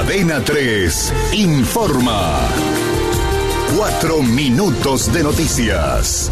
Cadena 3 informa. 4 minutos de noticias.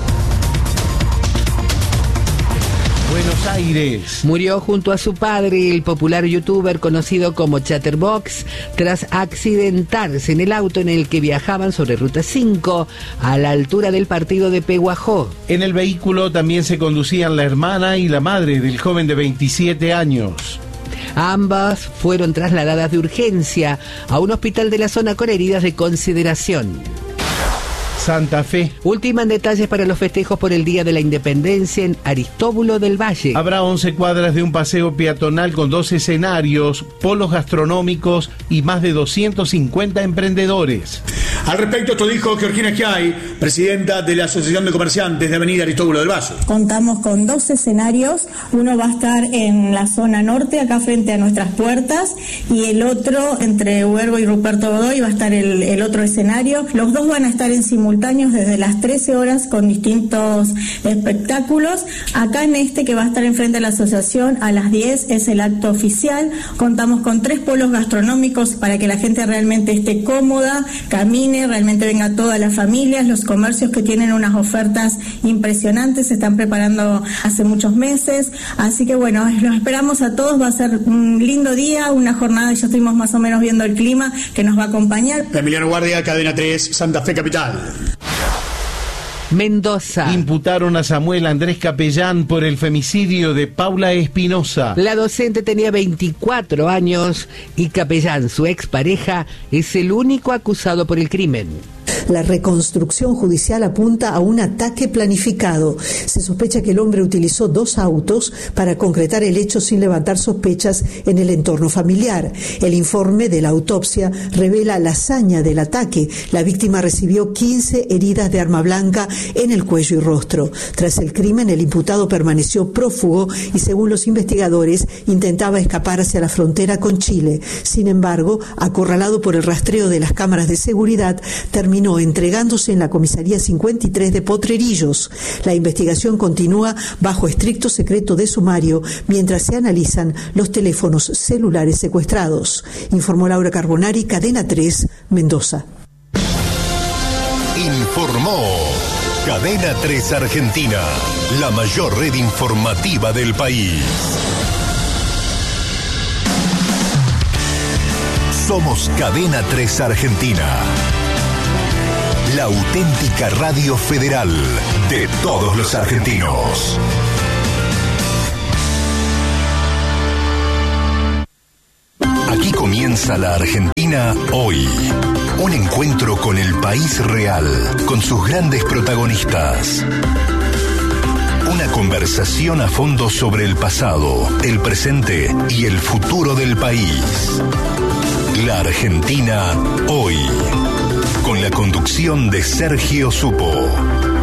Buenos Aires. Murió junto a su padre, el popular youtuber conocido como Chatterbox, tras accidentarse en el auto en el que viajaban sobre Ruta 5, a la altura del partido de Pehuajó. En el vehículo también se conducían la hermana y la madre del joven de 27 años. Ambas fueron trasladadas de urgencia a un hospital de la zona con heridas de consideración. Santa Fe. Ultiman detalles para los festejos por el Día de la Independencia en Aristóbulo del Valle. Habrá 11 cuadras de un paseo peatonal con 2 escenarios, polos gastronómicos y más de 250 emprendedores. Al respecto, esto dijo Georgina Schiay, presidenta de la Asociación de Comerciantes de Avenida Aristóbulo del Valle. Contamos con 2 escenarios, uno va a estar en la zona norte, acá frente a nuestras puertas, y el otro entre Huergo y Ruperto Godoy va a estar el otro escenario. Los dos van a estar en simultáneos desde las 13 horas con distintos espectáculos. Acá en este que va a estar enfrente de la asociación a las 10 es el acto oficial. Contamos con 3 polos gastronómicos para que la gente realmente esté cómoda, camine, realmente venga toda la familia. Los comercios que tienen unas ofertas impresionantes se están preparando hace muchos meses, así que bueno, los esperamos a todos. Va a ser un lindo día, una jornada, ya estuvimos más o menos viendo el clima que nos va a acompañar. Emiliano Guardia, Cadena 3, Santa Fe Capital. Mendoza. Imputaron a Samuel Andrés Capellán por el femicidio de Paula Espinosa. La docente tenía 24 años y Capellán, su expareja, es el único acusado por el crimen. La reconstrucción judicial apunta a un ataque planificado. Se sospecha que el hombre utilizó 2 autos para concretar el hecho sin levantar sospechas en el entorno familiar. El informe de la autopsia revela la hazaña del ataque. La víctima recibió 15 heridas de arma blanca en el cuello y rostro. Tras el crimen, el imputado permaneció prófugo y, según los investigadores, intentaba escapar hacia la frontera con Chile. Sin embargo, acorralado por el rastreo de las cámaras de seguridad, terminó entregándose en la comisaría 53 de Potrerillos. La investigación continúa bajo estricto secreto de sumario mientras se analizan los teléfonos celulares secuestrados. Informó Laura Carbonari, Cadena 3, Mendoza. Informó Cadena 3 Argentina, la mayor red informativa del país. Somos Cadena 3 Argentina, la auténtica radio federal de todos los argentinos. Aquí comienza la Argentina hoy. Un encuentro con el país real, con sus grandes protagonistas. Una conversación a fondo sobre el pasado, el presente y el futuro del país. La Argentina hoy. Con la conducción de Sergio Supo.